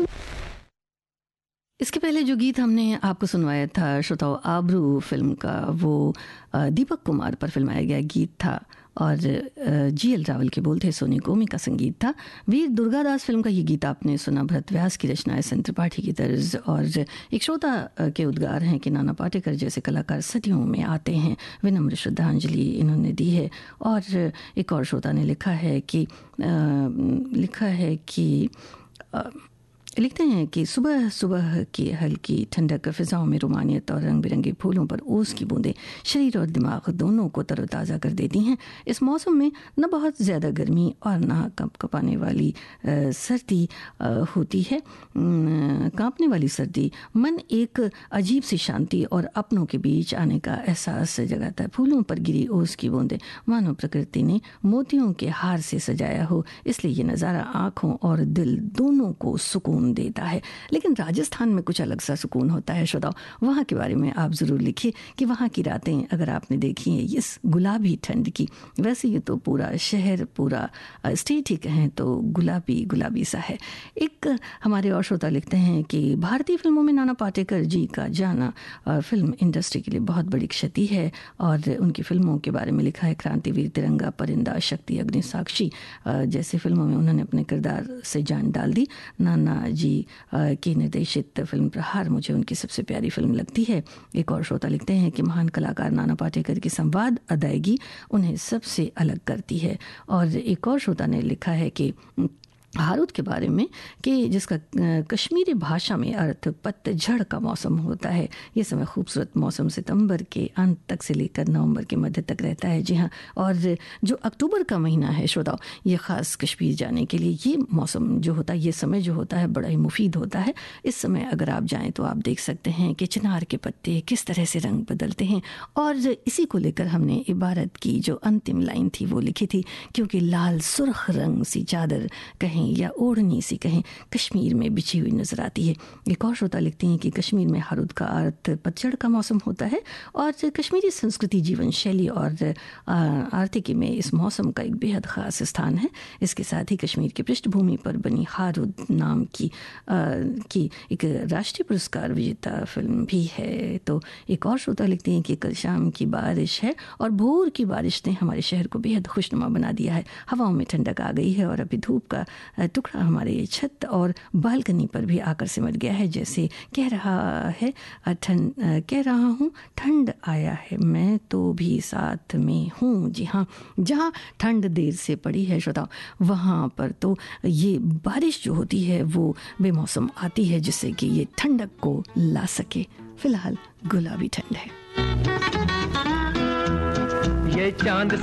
इसके पहले जो गीत हमने आपको सुनवाया था श्रोताओ, आबरू फिल्म का वो दीपक कुमार पर फिल्माया गया गीत था और GL रावल के बोल थे, सोनी गोमी का संगीत था। वीर दुर्गादास फिल्म का ये गीत आपने सुना, भरत व्यास की रचना है, एस.एन. त्रिपाठी की तर्ज और एक श्रोता के उद्गार हैं कि नाना पाटेकर जैसे कलाकार सदियों में आते हैं, विनम्र श्रद्धांजलि इन्होंने दी है। और एक और श्रोता ने लिखते हैं कि सुबह सुबह की हल्की ठंडक फिजाओं में रोमानियत और रंग बिरंगे फूलों पर ओस की बूंदें शरीर और दिमाग दोनों को तरोताज़ा कर देती हैं। इस मौसम में न बहुत ज़्यादा गर्मी और न कँपने वाली सर्दी होती है। कांपने वाली सर्दी मन एक अजीब सी शांति और अपनों के बीच आने का एहसास जगाता है। फूलों पर गिरी ओस की बूंदें मानो प्रकृति ने मोतियों के हार से सजाया हो, इसलिए ये नज़ारा आँखों और दिल दोनों को सुकून देता है। लेकिन राजस्थान में कुछ अलग सा सुकून होता है श्रोताओ, वहाँ के बारे में आप ज़रूर लिखिए कि वहाँ की रातें अगर आपने देखी हैं इस गुलाबी ठंड की। वैसे ये तो पूरा शहर, पूरा स्टेट ही कहें तो गुलाबी गुलाबी सा है। एक हमारे और श्रोता लिखते हैं कि भारतीय फिल्मों में नाना पाटेकर जी का जाना फिल्म इंडस्ट्री के लिए बहुत बड़ी क्षति है। और उनकी फिल्मों के बारे में लिखा है, क्रांतिवीर, तिरंगा, परिंदा, शक्ति, अग्निसाक्षी जैसी फिल्मों में उन्होंने अपने किरदार से जान डाल दी। नाना जी की निर्देशित फिल्म प्रहार मुझे उनकी सबसे प्यारी फिल्म लगती है। एक और श्रोता लिखते हैं कि महान कलाकार नाना पाटेकर की संवाद अदायगी उन्हें सबसे अलग करती है। और एक और श्रोता ने लिखा है कि हारूद के बारे में कि जिसका कश्मीरी भाषा में अर्थ पतझड़ का मौसम होता है। ये समय खूबसूरत मौसम सितंबर के अंत तक से लेकर नवंबर के मध्य तक रहता है। जी हाँ, और जो अक्टूबर का महीना है श्रोताओ, ये ख़ास कश्मीर जाने के लिए ये मौसम जो होता है, ये समय जो होता है बड़ा ही मुफीद होता है। इस समय अगर आप जाएँ तो आप देख सकते हैं कि चिनार के पत्ते किस तरह से रंग बदलते हैं। और इसी को लेकर हमने इबारत की जो अंतिम लाइन थी वो लिखी थी, क्योंकि लाल सुर्ख रंग सी चादर कहें या ओढ़नी सी कहें कश्मीर में बिछी हुई नजर आती है। एक और श्रोता लिखती हैं कि कश्मीर में हारूद का अर्थ पतझड़ का मौसम होता है और कश्मीरी संस्कृति, जीवन शैली और आर्थिकी में इस मौसम का एक बेहद ख़ास स्थान है। इसके साथ ही कश्मीर की पृष्ठभूमि पर बनी हारूद नाम की एक राष्ट्रीय पुरस्कार विजेता फिल्म भी है। तो एक और श्रोता लिखती हैं कि कल शाम की बारिश है और भोर की बारिश ने हमारे शहर को बेहद खुशनुमा बना दिया है। हवाओं में ठंडक आ गई है और अभी धूप का टुकड़ा हमारे छत और बालकनी पर भी आकर सिमट गया है। जैसे कह रहा हूँ ठंड आया है, मैं तो भी साथ में हूँ। जी हाँ, जहाँ ठंड देर से पड़ी है श्रोताओ, वहाँ पर तो ये बारिश जो होती है वो बेमौसम आती है, जिससे कि ये ठंडक को ला सके। फिलहाल गुलाबी ठंड है। ये चांद